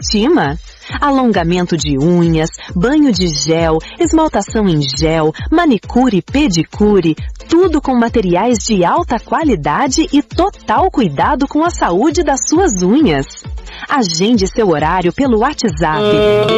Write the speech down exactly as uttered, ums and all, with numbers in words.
autoestima. Alongamento de unhas, banho de gel, esmaltação em gel, manicure e pedicure, tudo com materiais de alta qualidade e total cuidado com a saúde das suas unhas. Agende seu horário pelo WhatsApp